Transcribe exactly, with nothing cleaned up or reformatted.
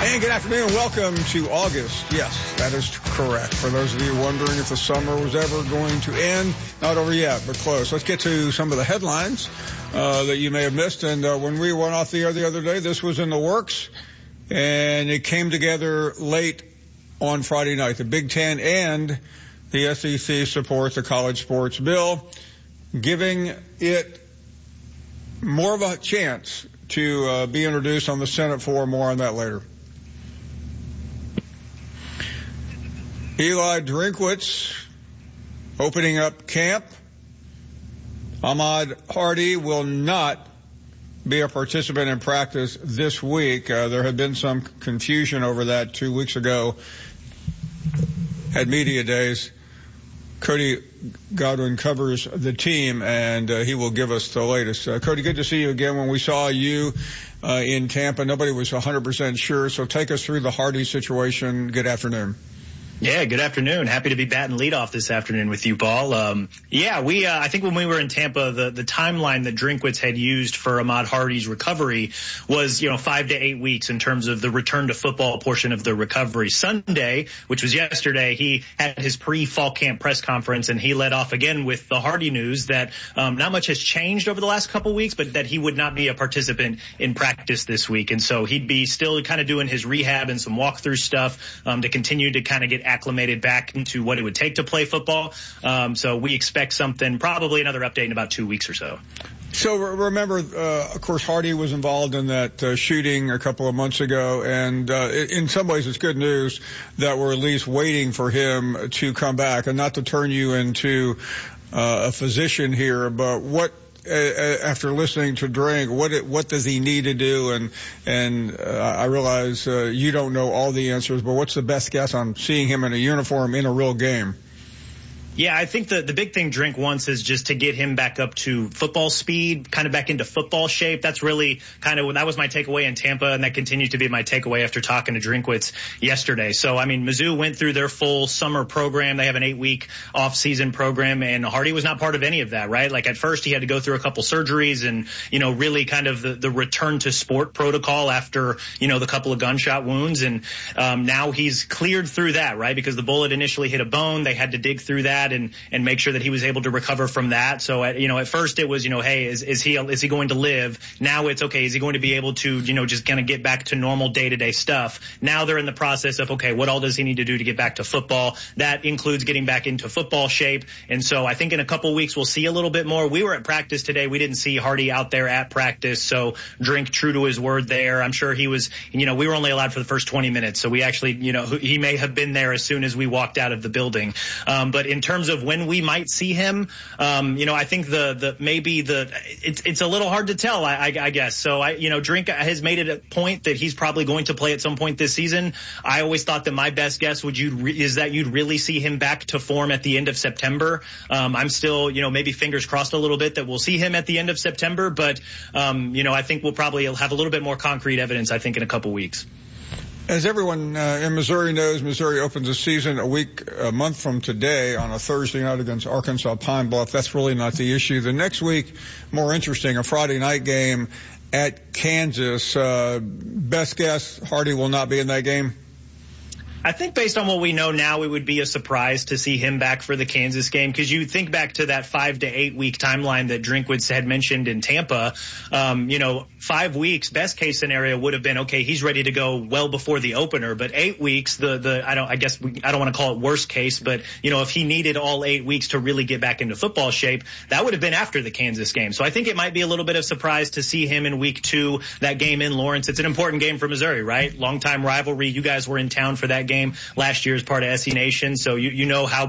And good afternoon. Welcome to August. Yes, that is correct. For those of you wondering if the summer was ever going to end, not over yet, but close. Let's get to some of the headlines uh, that you may have missed. And uh, when we went off the air the other day, this was in the works, and it came together late on Friday night. The Big Ten and the S E C supports the college sports bill, giving it more of a chance to uh, be introduced on the Senate floor. More on that later. Eli Drinkwitz opening up camp. Ahmad Hardy will not be a participant in practice this week. Uh, there had been some confusion over that two weeks ago at media days. Cody Godwin covers the team, and uh, he will give us the latest. Uh, Cody, good to see you again. When we saw you uh, in Tampa, nobody was one hundred percent sure, so take us through the Hardy situation. Good afternoon. Yeah, good afternoon. Happy to be batting leadoff this afternoon with you, Paul. Um, yeah, we, uh, I think when we were in Tampa, the, the timeline that Drinkwitz had used for Ahmad Hardy's recovery was, you know, five to eight weeks in terms of the return to football portion of the recovery. Sunday, which was yesterday, he had his pre-fall camp press conference, and he led off again with the Hardy news that, um, not much has changed over the last couple weeks, but that he would not be a participant in practice this week. And so he'd be still kind of doing his rehab and some walkthrough stuff, um, to continue to kind of get acclimated back into what it would take to play football. Um, so we expect something, probably another update in about two weeks or so. So remember, uh, of course, Hardy was involved in that uh, shooting a couple of months ago, and uh, in some ways it's good news that we're at least waiting for him to come back. And not to turn you into uh, a physician here, but what Uh, after listening to Drink, what it, what does he need to do? And and uh, I realize uh, you don't know all the answers, but what's the best guess on seeing him in a uniform in a real game? Yeah, I think the, the big thing Drink wants is just to get him back up to football speed, kind of back into football shape. That's really kind of, that was my takeaway in Tampa, and that continues to be my takeaway after talking to Drinkwitz yesterday. So, I mean, Mizzou went through their full summer program. They have an eight-week off-season program, and Hardy was not part of any of that, right? Like, at first he had to go through a couple surgeries and, you know, really kind of the, the return to sport protocol after, you know, the couple of gunshot wounds. And um, now he's cleared through that, right? Because the bullet initially hit a bone. They had to dig through that and and make sure that he was able to recover from that. So, at, you know, at first it was, you know, hey, is, is he is he going to live? Now it's, okay, is he going to be able to, you know, just kind of get back to normal day-to-day stuff? Now they're in the process of, okay, what all does he need to do to get back to football? That includes getting back into football shape. And so I think in a couple weeks we'll see a little bit more. We were at practice today. We didn't see Hardy out there at practice. So Drink true to his word there. I'm sure he was, you know, we were only allowed for the first twenty minutes. So we actually, you know, he may have been there as soon as we walked out of the building. Um, but in terms of when we might see him, um, you know, I think the, the, maybe the, it's, it's a little hard to tell, I, I, I guess. So I, you know, Drink has made it a point that he's probably going to play at some point this season. I always thought that my best guess would you, re- is that you'd really see him back to form at the end of September. Um, I'm still, you know, maybe fingers crossed a little bit that we'll see him at the end of September, but, um, you know, I think we'll probably have a little bit more concrete evidence, I think, in a couple weeks. As everyone uh, in Missouri knows, Missouri opens the season a week, a month from today on a Thursday night against Arkansas Pine Bluff. That's really not the issue. The next week, more interesting, a Friday night game at Kansas. Uh, best guess, Hardy will not be in that game? I think based on what we know now, it would be a surprise to see him back for the Kansas game, because you think back to that five to eight week timeline that Drinkwitz had mentioned in Tampa. Um, you know, five weeks, best case scenario would have been, okay, he's ready to go well before the opener. But eight weeks, the, the, I don't, I guess we, I don't want to call it worst case, but, you know, if he needed all eight weeks to really get back into football shape, that would have been after the Kansas game. So I think it might be a little bit of surprise to see him in week two, that game in Lawrence. It's an important game for Missouri, right? Longtime rivalry. You guys were in town for that game last year as part of S C Nation, so you, you know how